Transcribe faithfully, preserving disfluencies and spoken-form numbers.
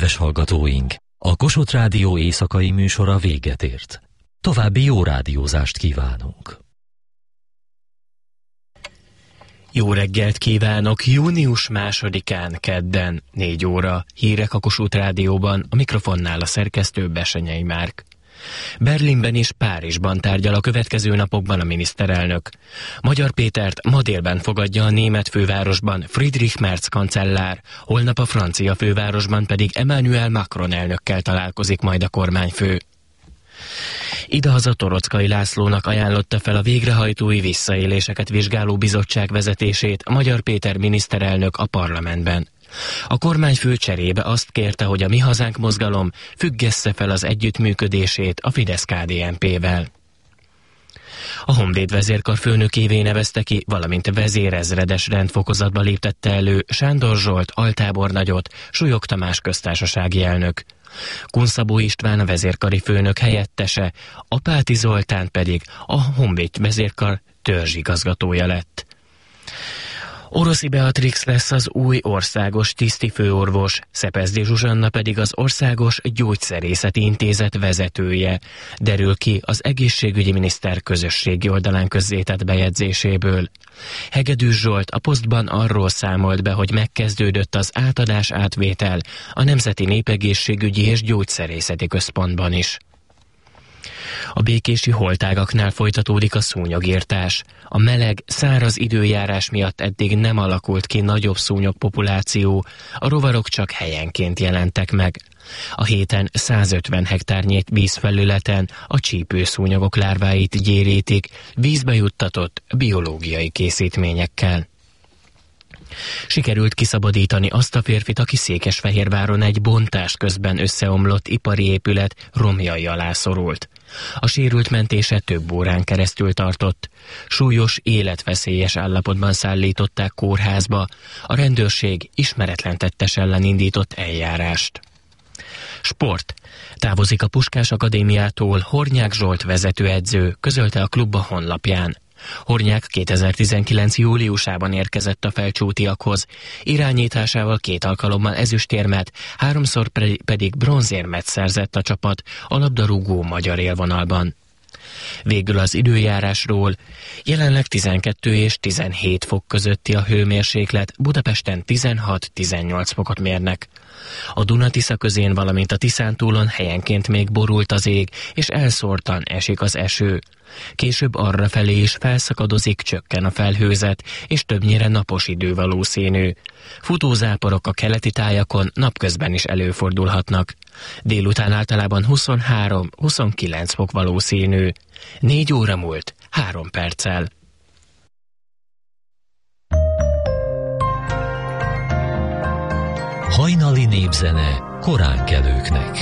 Kedves hallgatóink! A Kossuth Rádió éjszakai műsora véget ért. További jó rádiózást kívánunk! Jó reggelt kívánok! Június másodikán kedden, négy óra, hírek a Kossuth Rádióban, a mikrofonnál a szerkesztő Besenyei Márk. Berlinben és Párizsban tárgyal a következő napokban a miniszterelnök. Magyar Pétert ma délben fogadja a német fővárosban Friedrich Merz kancellár, holnap a francia fővárosban pedig Emmanuel Macron elnökkel találkozik majd a kormányfő. Idehaza Torockai Lászlónak ajánlotta fel a végrehajtói visszaéléseket vizsgáló bizottság vezetését Magyar Péter miniszterelnök a parlamentben. A kormányfő cserébe azt kérte, hogy a Mi Hazánk mozgalom függesse fel az együttműködését a Fidesz-ká dé en pé-vel. A Honvéd vezérkar főnökévé nevezte ki, valamint vezérezredes rendfokozatba léptette elő Sándor Zsolt altábornagyot, Súlyog Tamás köztársasági elnök. Kunszabó István a vezérkari főnök helyettese, Apáti Zoltán pedig a Honvéd vezérkar törzsigazgatója lett. Oroszi Beatrix lesz az új országos tisztifőorvos, Szepezdi Zsuzsanna pedig az Országos Gyógyszerészeti Intézet vezetője, derül ki az egészségügyi miniszter közösségi oldalán közzétett bejegyzéséből. Hegedűs Zsolt a posztban arról számolt be, hogy megkezdődött az átadás-átvétel a Nemzeti Népegészségügyi és Gyógyszerészeti Központban is. A békési holtágaknál folytatódik a szúnyogirtás. A meleg, száraz időjárás miatt eddig nem alakult ki nagyobb szúnyog populáció, a rovarok csak helyenként jelentek meg. A héten százötven hektárnyi vízfelületen a csípőszúnyogok lárváit gyérítik, vízbe juttatott biológiai készítményekkel. Sikerült kiszabadítani azt a férfit, aki Székesfehérváron egy bontás közben összeomlott ipari épület romjai alá szorult. A sérült mentése több órán keresztül tartott. Súlyos, életveszélyes állapotban szállították kórházba, a rendőrség ismeretlen tettes ellen indított eljárást. Sport. Távozik a Puskás Akadémiától Hornyák Zsolt vezetőedző, közölte a klub a honlapján. Hornyák kétezer-tizenkilenc júliusában érkezett a felcsútiakhoz, irányításával két alkalommal ezüstérmet, háromszor pedig bronzérmet szerzett a csapat a labdarúgó magyar élvonalban. Végül az időjárásról: jelenleg tizenkettő és tizenhét fok közötti a hőmérséklet, Budapesten tizenhat-tizennyolc fokot mérnek. A Duna-Tisza közén, valamint a Tiszántúlon helyenként még borult az ég, és elszórtan esik az eső. Később arrafelé is felszakadozik, csökken a felhőzet, és többnyire napos idő valószínű. Futózáporok a keleti tájakon napközben is előfordulhatnak. Délután általában huszonhárom-huszonkilenc fok valószínű. Négy óra múlt, három perccel. Hajnali népzene koránkelőknek.